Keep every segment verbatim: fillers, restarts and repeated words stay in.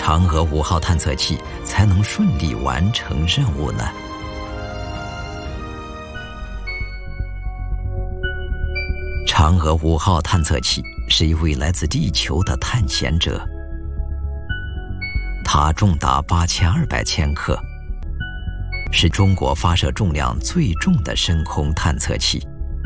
嫦娥五号探测器才能顺利完成任务呢？嫦娥五号探测器是一位来自地球的探险者，它重达八千二百千克，是中国发射重量最重的深空探测器。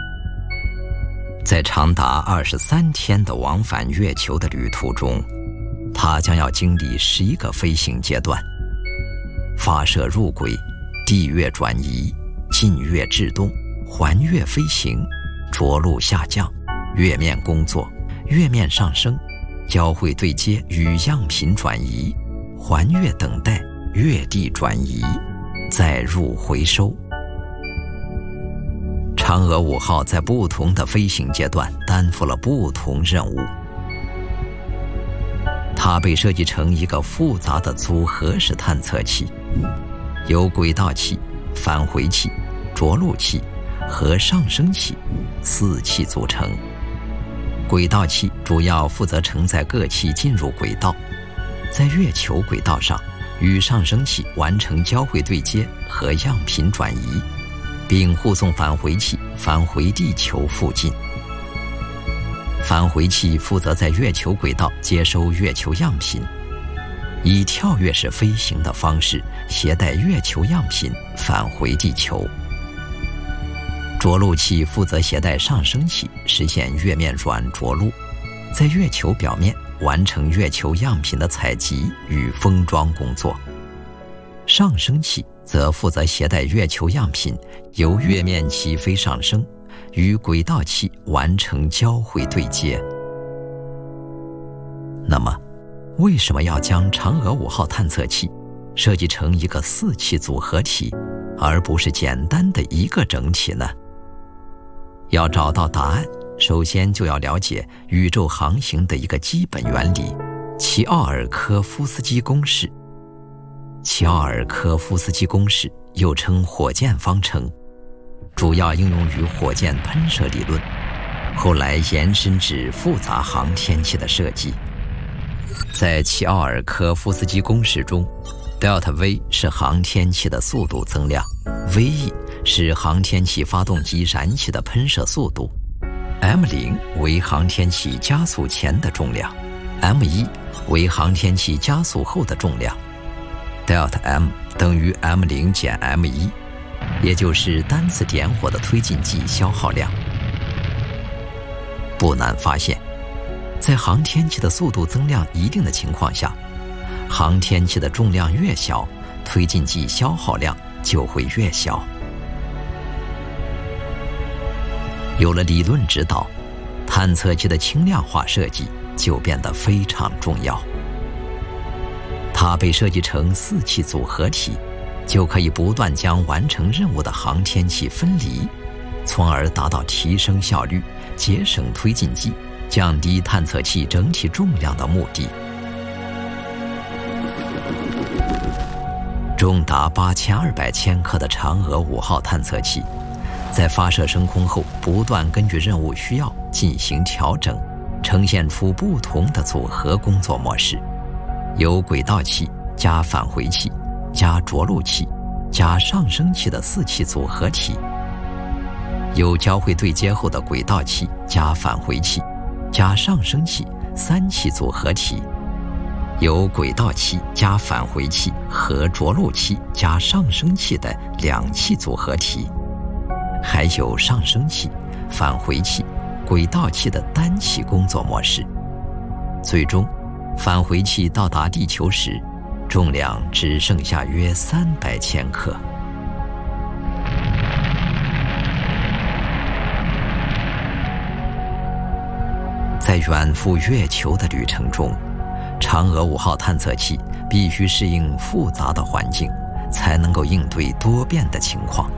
在长达二十三天的往返月球的旅途中，它将要经历十一个飞行阶段：发射入轨、地月转移、近月制动、环月飞行、着陆下降、月面工作、月面上升、交会对接与样品转移、环月等待、月地转移、载入回收。嫦娥五号在不同的飞行阶段担负了不同任务。它被设计成一个复杂的组合式探测器，由轨道器、返回器、着陆器和上升器四器组成。轨道器主要负责承载各器进入轨道，在月球轨道上与上升器完成交会对接和样品转移，并护送返回器返回地球附近。返回器负责在月球轨道接收月球样品，以跳跃式飞行的方式携带月球样品返回地球。着陆器负责携带上升器实现月面软着陆，在月球表面完成月球样品的采集与封装工作。上升器则负责携带月球样品由月面起飞上升，与轨道器完成交会对接。那么，为什么要将嫦娥五号探测器设计成一个四器组合体，而不是简单的一个整体呢？要找到答案，首先就要了解宇宙航行的一个基本原理——齐奥尔科夫斯基公式。齐奥尔科夫斯基公式又称火箭方程，主要应用于火箭喷射理论，后来延伸至复杂航天器的设计。在齐奥尔科夫斯基公式中， delta V 是航天器的速度增量， ve 是航天器发动机燃气的喷射速度， m 零 为航天器加速前的重量， m 一 为航天器加速后的重量。delta m 等于 m 零 减 m 一，也就是单次点火的推进剂消耗量。不难发现，在航天器的速度增量一定的情况下，航天器的重量越小，推进剂消耗量就会越小。有了理论指导，探测器的轻量化设计就变得非常重要。它被设计成四器组合体，就可以不断将完成任务的航天器分离，从而达到提升效率、节省推进剂、降低探测器整体重量的目的。重达八千二百千克的嫦娥五号探测器，在发射升空后，不断根据任务需要进行调整，呈现出不同的组合工作模式。由轨道器加返回器加着陆器加上升器的四器组合体，有交会对接后的轨道器加返回器加上升器三器组合体，有轨道器加返回器和着陆器加上升器的两器组合体，还有上升器、返回器、轨道器的单器工作模式。最终，返回器到达地球时，重量只剩下约三百千克。在远赴月球的旅程中，嫦娥五号探测器必须适应复杂的环境，才能够应对多变的情况。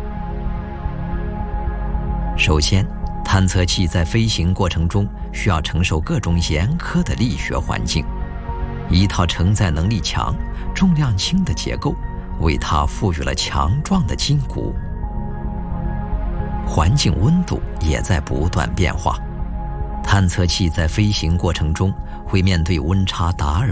首先，探测器在飞行过程中需要承受各种严苛的力学环境。一套承载能力强、重量轻的结构，为它赋予了强壮的筋骨。环境温度也在不断变化，探测器在飞行过程中会面对温差达